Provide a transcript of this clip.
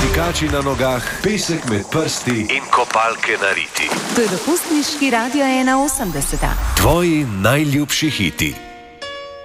Tekači na nogah, pesek med prsti in kopalke na riti. To je dopustniški Radio 81. Tvoji najljubši hiti.